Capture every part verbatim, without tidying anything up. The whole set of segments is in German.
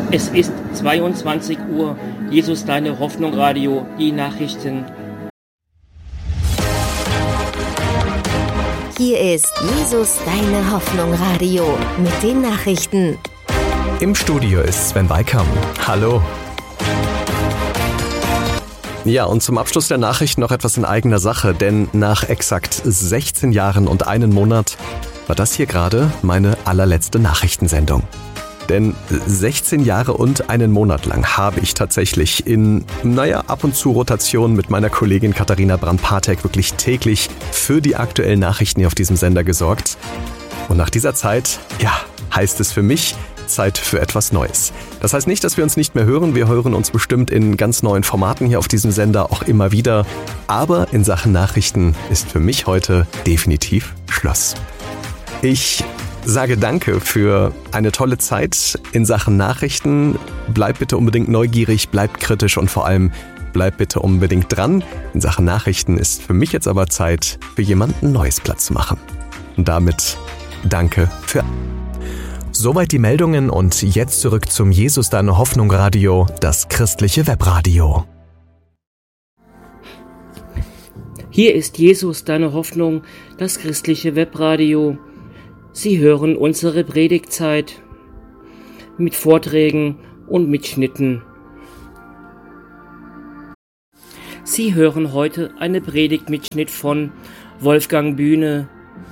Es ist zweiundzwanzig Uhr. Jesus, deine Hoffnung, Radio, die Nachrichten. Hier ist Jesus, deine Hoffnung, Radio mit den Nachrichten. Im Studio ist Sven Weikam. Hallo. Ja, und zum Abschluss der Nachrichten noch etwas in eigener Sache, denn nach exakt sechzehn Jahren und einem Monat war das hier gerade meine allerletzte Nachrichtensendung. Denn sechzehn Jahre und einen Monat lang habe ich tatsächlich in, naja, ab und zu Rotation mit meiner Kollegin Katharina Brand-Patek wirklich täglich für die aktuellen Nachrichten hier auf diesem Sender gesorgt. Und nach dieser Zeit, ja, heißt es für mich, Zeit für etwas Neues. Das heißt nicht, dass wir uns nicht mehr hören. Wir hören uns bestimmt in ganz neuen Formaten hier auf diesem Sender auch immer wieder. Aber in Sachen Nachrichten ist für mich heute definitiv Schluss. Ich sage danke für eine tolle Zeit in Sachen Nachrichten. Bleibt bitte unbedingt neugierig, bleibt kritisch und vor allem bleibt bitte unbedingt dran. In Sachen Nachrichten ist für mich jetzt aber Zeit, für jemanden Neues Platz zu machen. Und damit danke für... Soweit die Meldungen und jetzt zurück zum Jesus, deine Hoffnung Radio, das christliche Webradio. Hier ist Jesus, deine Hoffnung, das christliche Webradio. Sie hören unsere Predigtzeit mit Vorträgen und Mitschnitten. Sie hören heute eine Predigtmitschnitt von Wolfgang Bühne.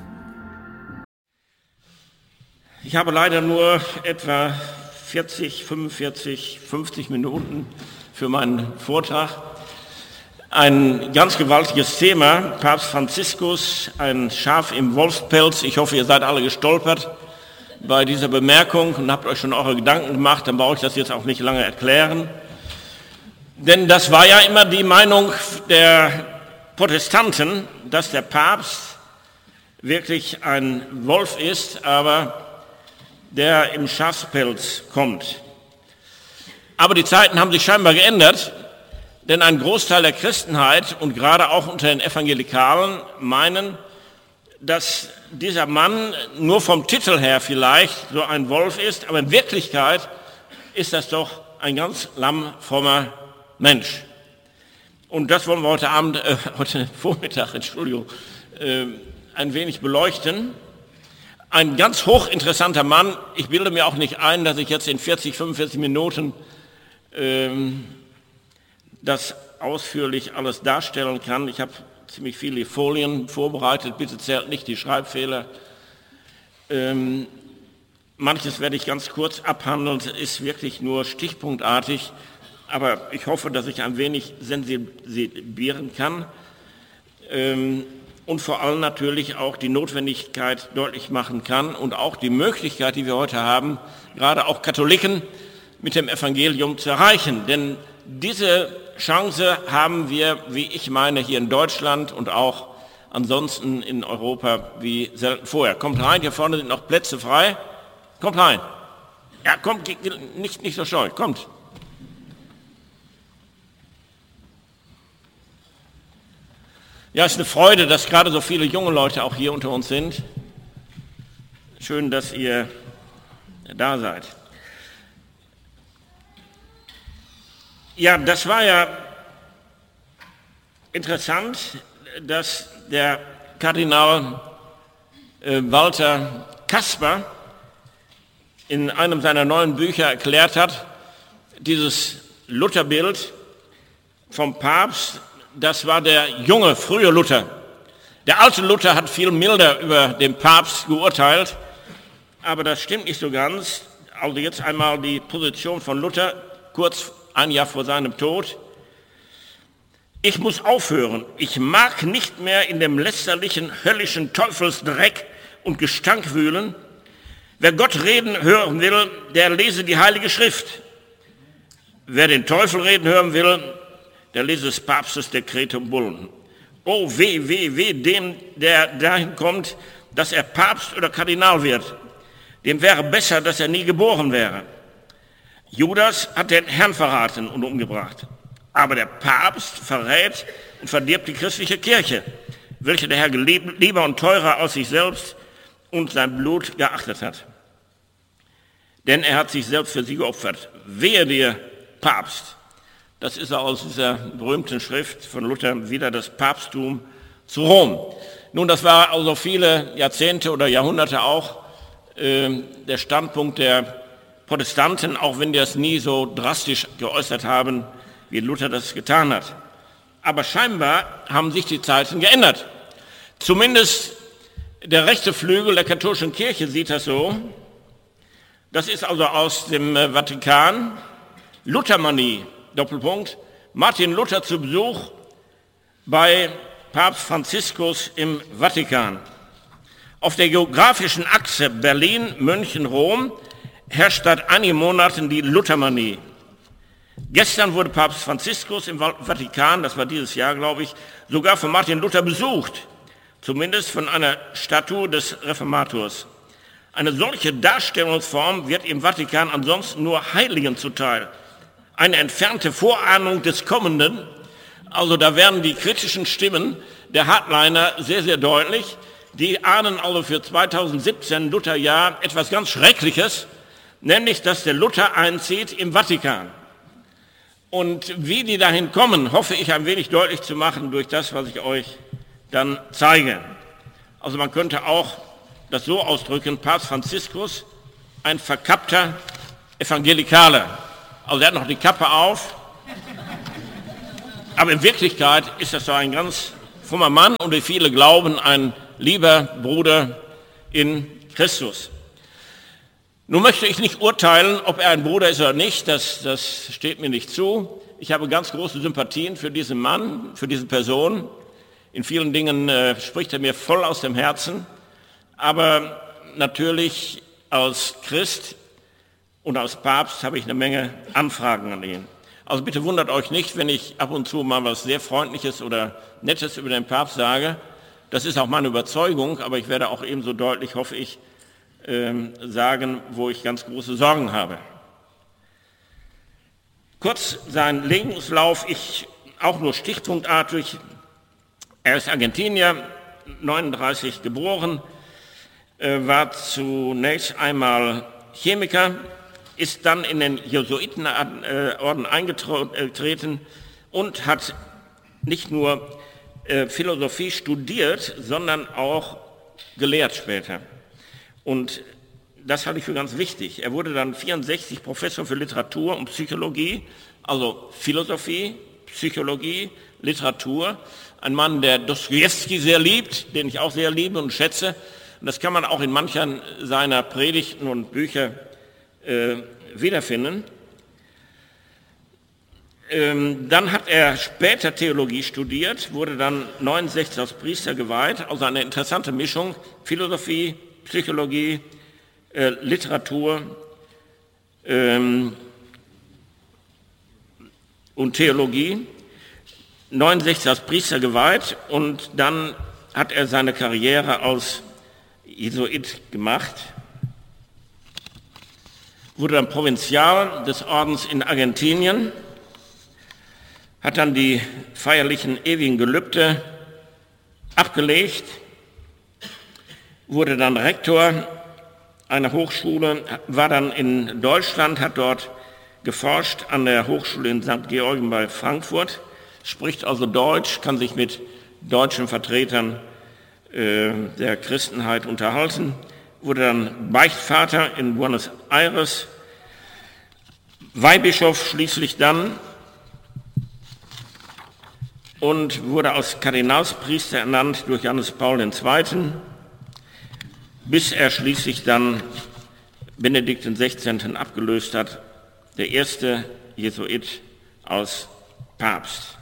Ich habe leider nur etwa vierzig, fünfundvierzig, fünfzig Minuten für meinen Vortrag. Ein ganz gewaltiges Thema, Papst Franziskus, ein Schaf im Wolfspelz. Ich hoffe, ihr seid alle gestolpert bei dieser Bemerkung und habt euch schon eure Gedanken gemacht, dann brauche ich das jetzt auch nicht lange erklären. Denn das war ja immer die Meinung der Protestanten, dass der Papst wirklich ein Wolf ist, aber der im Schafspelz kommt. Aber die Zeiten haben sich scheinbar geändert, denn ein Großteil der Christenheit und gerade auch unter den Evangelikalen meinen, dass dieser Mann nur vom Titel her vielleicht so ein Wolf ist, aber in Wirklichkeit ist das doch ein ganz lammfrommer Mensch. Und das wollen wir heute Abend, äh, heute Vormittag, Entschuldigung, äh, ein wenig beleuchten. Ein ganz hochinteressanter Mann. Ich bilde mir auch nicht ein, dass ich jetzt in vierzig, fünfundvierzig Minuten ähm, das ausführlich alles darstellen kann. Ich habe ziemlich viele Folien vorbereitet, bitte zählt nicht die Schreibfehler. Ähm, manches werde ich ganz kurz abhandeln, ist wirklich nur stichpunktartig, aber ich hoffe, dass ich ein wenig sensibilisieren kann. Ähm, und vor allem natürlich auch die Notwendigkeit deutlich machen kann und auch die Möglichkeit, die wir heute haben, gerade auch Katholiken mit dem Evangelium zu erreichen. Denn diese Chance haben wir, wie ich meine, hier in Deutschland und auch ansonsten in Europa wie selten vorher. Kommt rein, hier vorne sind noch Plätze frei. Kommt rein. Ja, kommt, nicht, nicht so scheu, kommt. Ja, es ist eine Freude, dass gerade so viele junge Leute auch hier unter uns sind. Schön, dass ihr da seid. Ja, das war ja interessant, dass der Kardinal äh, Walter Kasper in einem seiner neuen Bücher erklärt hat, dieses Lutherbild vom Papst, das war der junge, frühe Luther. Der alte Luther hat viel milder über den Papst geurteilt, aber das stimmt nicht so ganz. Also jetzt einmal die Position von Luther, kurz ein Jahr vor seinem Tod. Ich muss aufhören. Ich mag nicht mehr in dem lästerlichen, höllischen Teufelsdreck und Gestank wühlen. Wer Gott reden hören will, der lese die Heilige Schrift. Wer den Teufel reden hören will, der lese des Papstes Dekrete und Bullen. Oh, weh, weh, weh, dem, der dahin kommt, dass er Papst oder Kardinal wird. Dem wäre besser, dass er nie geboren wäre. Judas hat den Herrn verraten und umgebracht. Aber der Papst verrät und verdirbt die christliche Kirche, welche der Herr lieber und teurer als sich selbst und sein Blut geachtet hat. denn er hat sich selbst für sie geopfert. Wehe dir, Papst. Das ist aus dieser berühmten Schrift von Luther, wieder das Papsttum zu Rom. Nun, das war also viele Jahrzehnte oder Jahrhunderte auch äh, der Standpunkt der Protestanten, auch wenn die das nie so drastisch geäußert haben, wie Luther das getan hat. Aber scheinbar haben sich die Zeiten geändert. Zumindest der rechte Flügel der katholischen Kirche sieht das so. Das ist also aus dem Vatikan. Luthermanie, Doppelpunkt, Martin Luther zu Besuch bei Papst Franziskus im Vatikan. Auf der geografischen Achse Berlin-München-Rom herrscht seit einigen Monaten die Luthermanie. Gestern wurde Papst Franziskus im Vatikan, das war dieses Jahr, glaube ich, sogar von Martin Luther besucht, zumindest von einer Statue des Reformators. Eine solche Darstellungsform wird im Vatikan ansonsten nur Heiligen zuteil. Eine entfernte Vorahnung des Kommenden, also da werden die kritischen Stimmen der Hardliner sehr, sehr deutlich. Die ahnen also für zweitausendsiebzehn, Lutherjahr, etwas ganz Schreckliches, nämlich, dass der Luther einzieht im Vatikan. Und wie die dahin kommen, hoffe ich ein wenig deutlich zu machen durch das, was ich euch dann zeige. Also man könnte auch das so ausdrücken, Papst Franziskus, ein verkappter Evangelikaler. Also er hat noch die Kappe auf, aber in Wirklichkeit ist das so ein ganz frommer Mann und wie viele glauben, ein lieber Bruder in Christus. Nun möchte ich nicht urteilen, ob er ein Bruder ist oder nicht, das, das steht mir nicht zu. Ich habe ganz große Sympathien für diesen Mann, für diese Person. In vielen Dingen äh, spricht er mir voll aus dem Herzen, aber natürlich als Christ und als Papst habe ich eine Menge Anfragen an ihn. Also bitte wundert euch nicht, wenn ich ab und zu mal was sehr Freundliches oder Nettes über den Papst sage. Das ist auch meine Überzeugung, aber ich werde auch ebenso deutlich, hoffe ich, sagen, wo ich ganz große Sorgen habe. Kurz sein Lebenslauf, ich auch nur stichpunktartig. Er ist Argentinier, neununddreißig geboren, war zunächst einmal Chemiker, ist dann in den Jesuitenorden eingetreten und hat nicht nur Philosophie studiert, sondern auch gelehrt später. Und das halte ich für ganz wichtig. Er wurde dann vierundsechzig Professor für Literatur und Psychologie, also Philosophie, Psychologie, Literatur. Ein Mann, der Dostojewski sehr liebt, den ich auch sehr liebe und schätze. Und das kann man auch in manchen seiner Predigten und Bücher äh, wiederfinden. Ähm, dann hat er später Theologie studiert, wurde dann neunundsechzig als Priester geweiht. Also eine interessante Mischung, Philosophie, Psychologie, äh, Literatur ähm, und Theologie, neunundsechzig als Priester geweiht und dann hat er seine Karriere als Jesuit gemacht, wurde dann Provinzial des Ordens in Argentinien, hat dann die feierlichen ewigen Gelübde abgelegt, wurde dann Rektor einer Hochschule, war dann in Deutschland, hat dort geforscht an der Hochschule in Sankt Georgen bei Frankfurt, spricht also Deutsch, kann sich mit deutschen Vertretern äh, der Christenheit unterhalten, wurde dann Beichtvater in Buenos Aires, Weihbischof schließlich dann und wurde als Kardinalspriester ernannt durch Johannes Paul der Zweite., bis er schließlich dann Benedikt den Sechzehnten abgelöst hat, der erste Jesuit als Papst.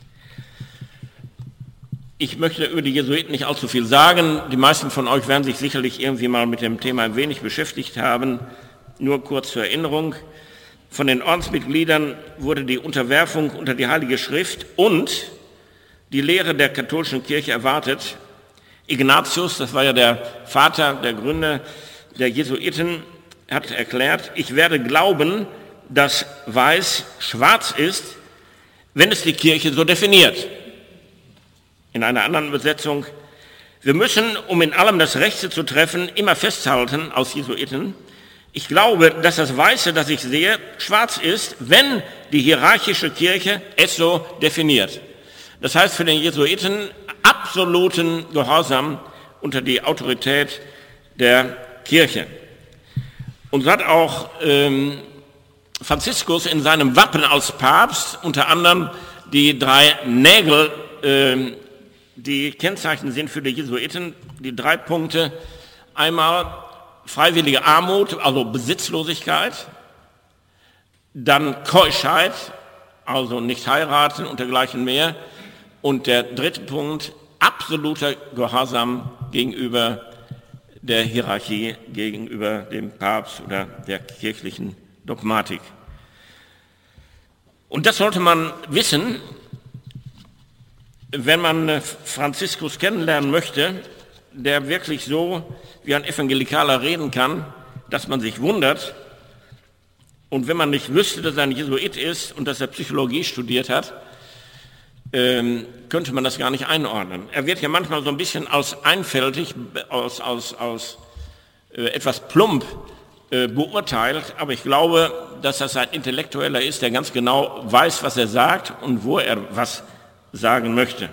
Ich möchte über die Jesuiten nicht allzu viel sagen. Die meisten von euch werden sich sicherlich irgendwie mal mit dem Thema ein wenig beschäftigt haben. Nur kurz zur Erinnerung. Von den Ordensmitgliedern wurde die Unterwerfung unter die Heilige Schrift und die Lehre der katholischen Kirche erwartet. Ignatius, das war ja der Vater, der Gründer der Jesuiten, hat erklärt, ich werde glauben, dass weiß schwarz ist, wenn es die Kirche so definiert. In einer anderen Übersetzung, wir müssen, um in allem das Rechte zu treffen, immer festhalten, aus Jesuiten, Ich glaube, dass das Weiße, das ich sehe, schwarz ist, wenn die hierarchische Kirche es so definiert. Das heißt für den Jesuiten absoluten Gehorsam unter die Autorität der Kirche. Und so hat auch ähm, Franziskus in seinem Wappen als Papst unter anderem die drei Nägel, ähm, die Kennzeichen sind für die Jesuiten, die drei Punkte. Einmal freiwillige Armut, also Besitzlosigkeit, dann Keuschheit, also nicht heiraten und dergleichen mehr. Und der dritte Punkt, absoluter Gehorsam gegenüber der Hierarchie, gegenüber dem Papst oder der kirchlichen Dogmatik. Und das sollte man wissen, wenn man Franziskus kennenlernen möchte, der wirklich so wie ein Evangelikaler reden kann, dass man sich wundert. Und wenn man nicht wüsste, dass er ein Jesuit ist und dass er Psychologie studiert hat, ähm, könnte man das gar nicht einordnen. Er wird ja manchmal so ein bisschen aus einfältig, aus, aus, aus äh, etwas plump äh, beurteilt, aber ich glaube, dass das ein Intellektueller ist, der ganz genau weiß, was er sagt und wo er was sagen möchte.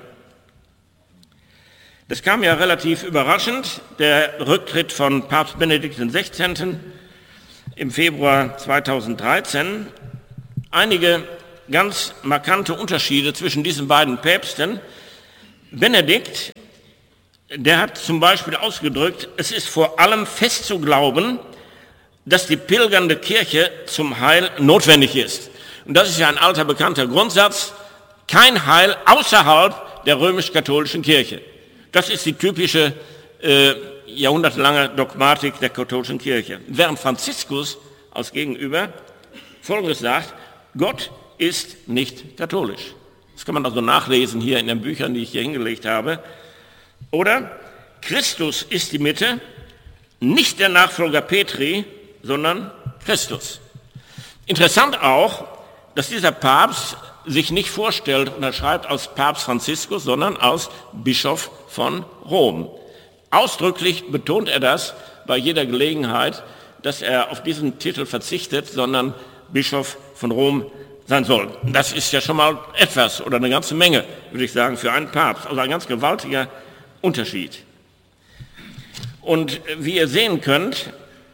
Das kam ja relativ überraschend, der Rücktritt von Papst Benedikt der Sechzehnte im Februar zweitausenddreizehn. Einige ganz markante Unterschiede zwischen diesen beiden Päpsten. Benedikt, der hat zum Beispiel ausgedrückt, es ist vor allem fest zu glauben, dass die pilgernde Kirche zum Heil notwendig ist. Und das ist ja ein alter bekannter Grundsatz, kein Heil außerhalb der römisch-katholischen Kirche. Das ist die typische äh, jahrhundertelange Dogmatik der katholischen Kirche. Während Franziskus als Gegenüber Folgendes sagt, Gott ist nicht katholisch. Das kann man also nachlesen hier in den Büchern, die ich hier hingelegt habe. Oder Christus ist die Mitte, nicht der Nachfolger Petri, sondern Christus. Interessant auch, dass dieser Papst sich nicht vorstellt und er schreibt als Papst Franziskus, sondern als Bischof von Rom. Ausdrücklich betont er das bei jeder Gelegenheit, dass er auf diesen Titel verzichtet, sondern Bischof von Rom sein soll. Das ist ja schon mal etwas oder eine ganze Menge, würde ich sagen, für einen Papst. Also ein ganz gewaltiger Unterschied. Und wie ihr sehen könnt,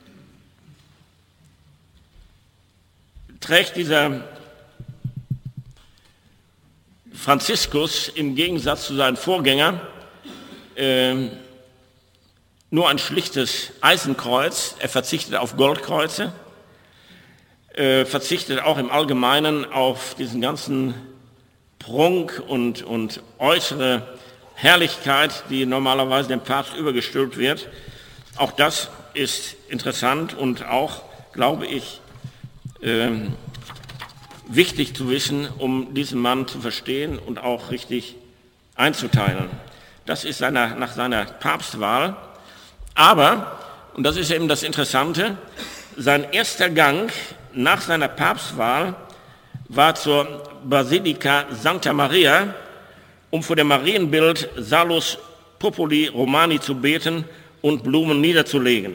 trägt dieser Franziskus im Gegensatz zu seinen Vorgängern äh, nur ein schlichtes Eisenkreuz. Er verzichtet auf Goldkreuze, äh, verzichtet auch im Allgemeinen auf diesen ganzen Prunk und, und äußere Herrlichkeit, die normalerweise dem Papst übergestülpt wird. Auch das ist interessant und auch, glaube ich, äh, wichtig zu wissen, um diesen Mann zu verstehen und auch richtig einzuteilen. Das ist seiner, nach seiner Papstwahl. Aber, und das ist eben das Interessante, sein erster Gang nach seiner Papstwahl war zur Basilika Sancta Maria, um vor dem Marienbild Salus Populi Romani zu beten und Blumen niederzulegen.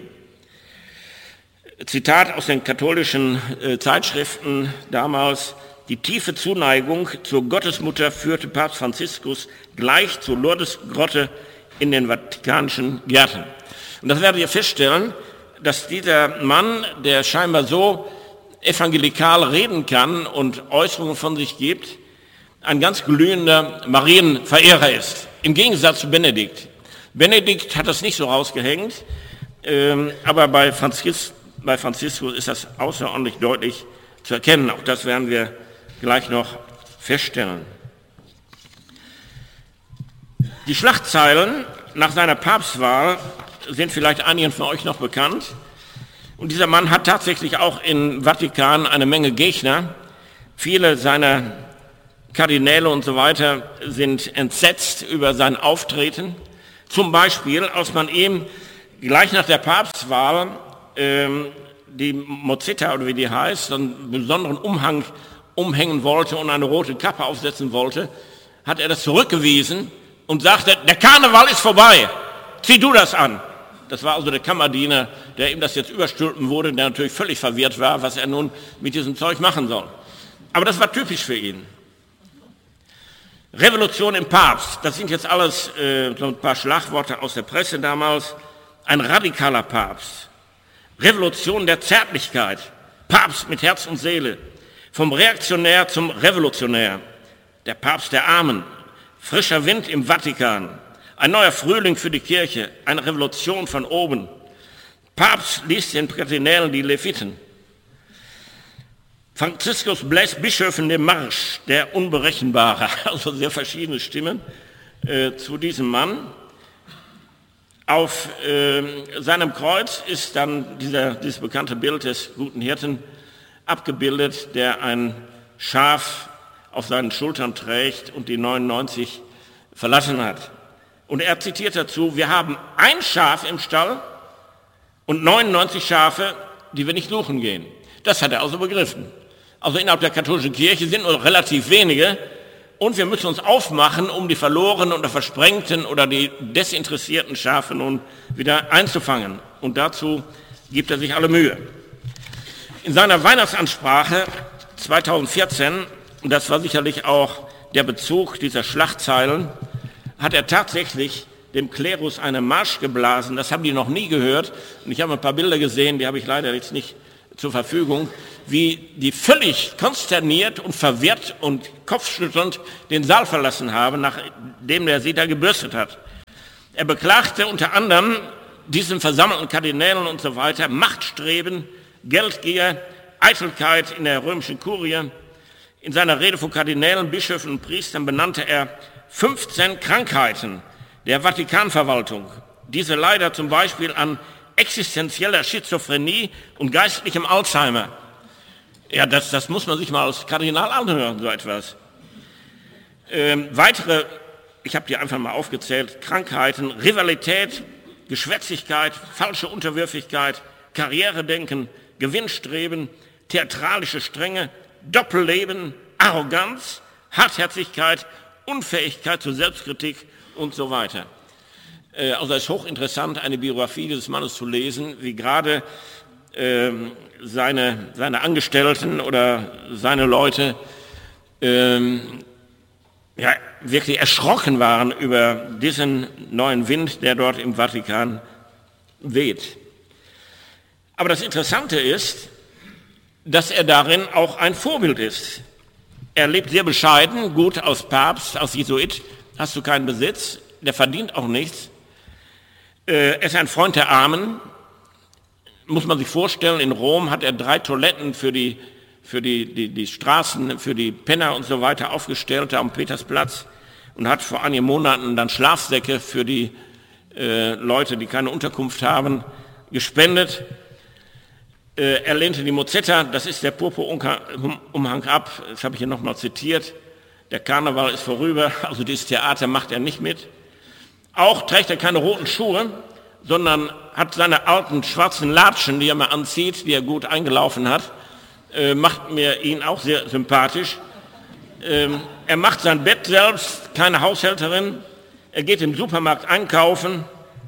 Zitat aus den katholischen äh, Zeitschriften damals: Die tiefe Zuneigung zur Gottesmutter führte Papst Franziskus gleich zur Lourdesgrotte in den vatikanischen Gärten. Und das werdet ihr feststellen, dass dieser Mann, der scheinbar so evangelikal reden kann und Äußerungen von sich gibt, ein ganz glühender Marienverehrer ist, im Gegensatz zu Benedikt. Benedikt hat das nicht so rausgehängt, ähm, aber bei Franziskus Bei Franziskus ist das außerordentlich deutlich zu erkennen. Auch das werden wir gleich noch feststellen. Die Schlagzeilen nach seiner Papstwahl sind vielleicht einigen von euch noch bekannt. Und dieser Mann hat tatsächlich auch im Vatikan eine Menge Gegner. Viele seiner Kardinäle und so weiter sind entsetzt über sein Auftreten. Zum Beispiel, als man ihm gleich nach der Papstwahl die Mozzetta, oder wie die heißt, einen besonderen Umhang umhängen wollte und eine rote Kappe aufsetzen wollte, hat er das zurückgewiesen und sagte, der Karneval ist vorbei, zieh du das an. Das war also der Kammerdiener, der ihm das jetzt überstülpen wurde, der natürlich völlig verwirrt war, was er nun mit diesem Zeug machen soll. Aber das war typisch für ihn. Revolution im Papst, das sind jetzt alles äh, so ein paar Schlagworte aus der Presse damals. Ein radikaler Papst. Revolution der Zärtlichkeit. Papst mit Herz und Seele. Vom Reaktionär zum Revolutionär. Der Papst der Armen. Frischer Wind im Vatikan. Ein neuer Frühling für die Kirche. Eine Revolution von oben. Papst liest den Kardinälen die Leviten. Franziskus bläst Bischöfen den Marsch, der Unberechenbare. Also sehr verschiedene Stimmen äh, zu diesem Mann. Auf äh, seinem Kreuz ist dann dieser, dieses bekannte Bild des guten Hirten abgebildet, der ein Schaf auf seinen Schultern trägt und die neunundneunzig verlassen hat. Und er zitiert dazu, wir haben ein Schaf im Stall und neunundneunzig Schafe, die wir nicht suchen gehen. Das hat er also begriffen. Also innerhalb der katholischen Kirche sind nur relativ wenige und wir müssen uns aufmachen, um die verlorenen oder versprengten oder die desinteressierten Schafe nun wieder einzufangen. Und dazu gibt er sich alle Mühe. In seiner Weihnachtsansprache zweitausendvierzehn, und das war sicherlich auch der Bezug dieser Schlagzeilen, hat er tatsächlich dem Klerus eine Marsch geblasen. Das haben die noch nie gehört. Und ich habe ein paar Bilder gesehen, die habe ich leider jetzt nicht zur Verfügung, wie die völlig konsterniert und verwirrt und kopfschüttelnd den Saal verlassen haben, nachdem er sie da gebürstet hat. Er beklagte unter anderem diesen versammelten Kardinälen und so weiter Machtstreben, Geldgier, Eitelkeit in der römischen Kurie. In seiner Rede vor Kardinälen, Bischöfen und Priestern benannte er fünfzehn Krankheiten der Vatikanverwaltung. Diese leider zum Beispiel an existenzieller Schizophrenie und geistlichem Alzheimer. Ja, das, das muss man sich mal als Kardinal anhören, so etwas. Ähm, weitere, ich habe die einfach mal aufgezählt, Krankheiten, Rivalität, Geschwätzigkeit, falsche Unterwürfigkeit, Karrieredenken, Gewinnstreben, theatralische Strenge, Doppelleben, Arroganz, Hartherzigkeit, Unfähigkeit zur Selbstkritik und so weiter. Also es ist hochinteressant, eine Biografie dieses Mannes zu lesen, wie gerade ähm, seine, seine Angestellten oder seine Leute ähm, ja, wirklich erschrocken waren über diesen neuen Wind, der dort im Vatikan weht. Aber das Interessante ist, dass er darin auch ein Vorbild ist. Er lebt sehr bescheiden, gut als Papst, als Jesuit hast du keinen Besitz, der verdient auch nichts. Er ist ein Freund der Armen, muss man sich vorstellen, in Rom hat er drei Toiletten für die, für die, die, die Straßen, für die Penner und so weiter aufgestellt, da am Petersplatz, und hat vor einigen Monaten dann Schlafsäcke für die äh, Leute, die keine Unterkunft haben, gespendet. Äh, er lehnte die Mozzetta, das ist der Purpurumhang ab, das habe ich hier nochmal zitiert. Der Karneval ist vorüber, also dieses Theater macht er nicht mit. Auch trägt er keine roten Schuhe, sondern hat seine alten schwarzen Latschen, die er mal anzieht, die er gut eingelaufen hat, äh, macht mir ihn auch sehr sympathisch. Ähm, er macht sein Bett selbst, keine Haushälterin. Er geht im Supermarkt einkaufen,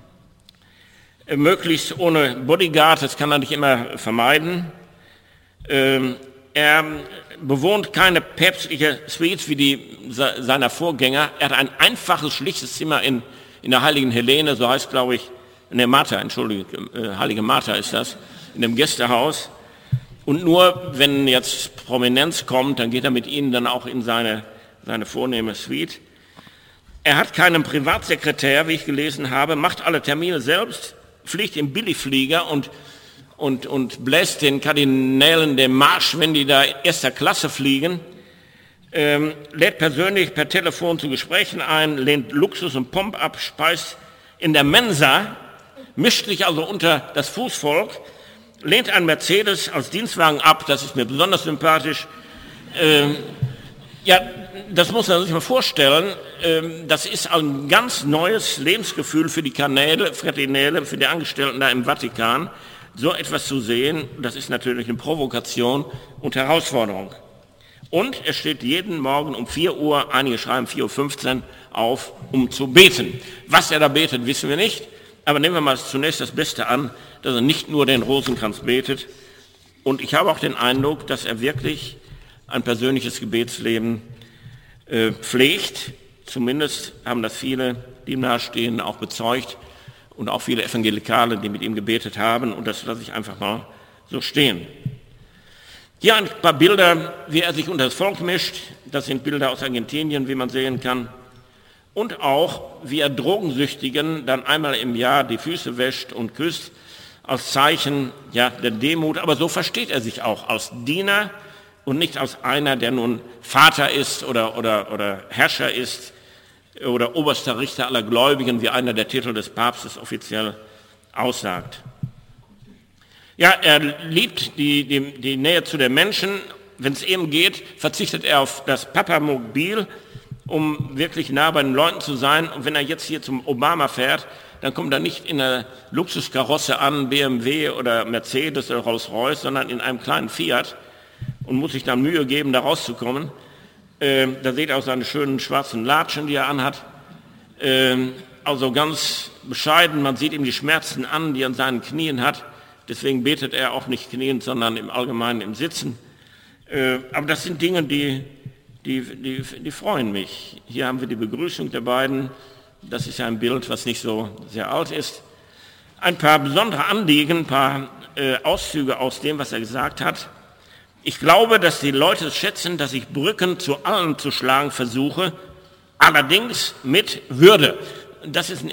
äh, möglichst ohne Bodyguard, das kann er nicht immer vermeiden. Ähm, er bewohnt keine päpstliche Suite wie die se- seiner Vorgänger. Er hat ein einfaches, schlichtes Zimmer in in der Heiligen Helene, so heißt, glaube ich, in der Martha, Entschuldigung, äh, Heilige Martha ist das, in dem Gästehaus. Und nur, wenn jetzt Prominenz kommt, dann geht er mit ihnen dann auch in seine, seine vornehme Suite. Er hat keinen Privatsekretär, wie ich gelesen habe, macht alle Termine selbst, fliegt im Billigflieger und, und, und bläst den Kardinälen den Marsch, wenn die da erster Klasse fliegen. Ähm, lädt persönlich per Telefon zu Gesprächen ein, lehnt Luxus und Pomp ab, speist in der Mensa, mischt sich also unter das Fußvolk, lehnt ein Mercedes als Dienstwagen ab, das ist mir besonders sympathisch. Ähm, ja, das muss man sich mal vorstellen, ähm, das ist ein ganz neues Lebensgefühl für die Kanäle, Kardinäle, für die Angestellten da im Vatikan. So etwas zu sehen, das ist natürlich eine Provokation und Herausforderung. Und er steht jeden Morgen um vier Uhr, einige schreiben vier Uhr fünfzehn, auf, um zu beten. Was er da betet, wissen wir nicht, Aber nehmen wir mal zunächst das Beste an, dass er nicht nur den Rosenkranz betet. Und ich habe auch den Eindruck, dass er wirklich ein persönliches Gebetsleben äh, pflegt. Zumindest haben das viele, die ihm nahestehen, auch bezeugt. Und auch viele Evangelikale, die mit ihm gebetet haben. Und das lasse ich einfach mal so stehen. Hier ein paar Bilder, wie er sich unter das Volk mischt. Das sind Bilder aus Argentinien, wie man sehen kann. Und auch, wie er Drogensüchtigen dann einmal im Jahr die Füße wäscht und küsst, als Zeichen ja, der Demut. Aber so versteht er sich auch, als Diener und nicht als einer, der nun Vater ist oder, oder, oder Herrscher ist oder oberster Richter aller Gläubigen, wie einer der Titel des Papstes offiziell aussagt. Ja, er liebt die, die, die Nähe zu den Menschen. Wenn es eben geht, verzichtet er auf das Papamobil, um wirklich nah bei den Leuten zu sein. Und wenn er jetzt hier zum Obama fährt, dann kommt er nicht in einer Luxuskarosse an, B M W oder Mercedes oder Rolls-Royce, sondern in einem kleinen Fiat und muss sich dann Mühe geben, da rauszukommen. Ähm, da seht ihr auch seine schönen schwarzen Latschen, die er anhat. Ähm, also ganz bescheiden, man sieht ihm die Schmerzen an, die er an seinen Knien hat. Deswegen betet er auch nicht knien, sondern im Allgemeinen im Sitzen. Äh, aber das sind Dinge, die, die, die, die freuen mich. Hier haben wir die Begrüßung der beiden. Das ist ja ein Bild, was nicht so sehr alt ist. Ein paar besondere Anliegen, ein paar äh, Auszüge aus dem, was er gesagt hat. Ich glaube, dass die Leute es schätzen, dass ich Brücken zu allen zu schlagen versuche, allerdings mit Würde. Das ist ein